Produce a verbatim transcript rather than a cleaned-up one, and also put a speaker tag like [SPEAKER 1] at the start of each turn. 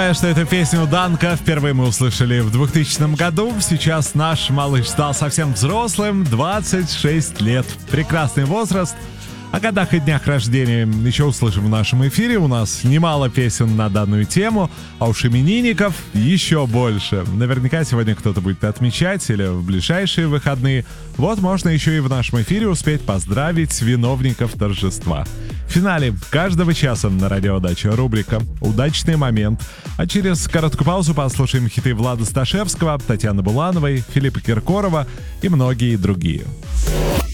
[SPEAKER 1] Что эту песню Данка впервые мы услышали в двухтысячном году. Сейчас наш малыш стал совсем взрослым, двадцать шесть лет. Прекрасный возраст. О годах и днях рождения еще услышим в нашем эфире. У нас немало песен на данную тему, а уж именинников еще больше. Наверняка сегодня кто-то будет отмечать или в ближайшие выходные. Вот можно еще и в нашем эфире успеть поздравить виновников торжества. В финале каждого часа на радиодаче рубрика «Удачный момент». А через короткую паузу послушаем хиты Влада Сташевского, Татьяны Булановой, Филиппа Киркорова и многие другие.